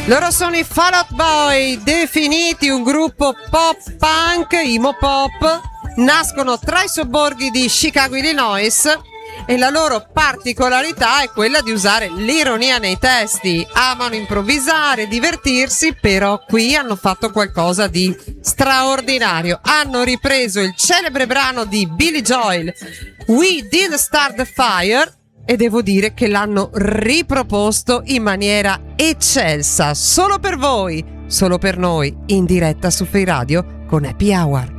Loro sono i Fall Out Boy, definiti un gruppo pop punk, emo pop. Nascono tra i sobborghi di Chicago, Illinois, e la loro particolarità è quella di usare l'ironia nei testi. Amano improvvisare, divertirsi, però qui hanno fatto qualcosa di straordinario. Hanno ripreso il celebre brano di Billy Joel, We Did Start the Fire, e devo dire che l'hanno riproposto in maniera eccelsa, solo per voi, solo per noi, in diretta su Free Radio con Happy Hour.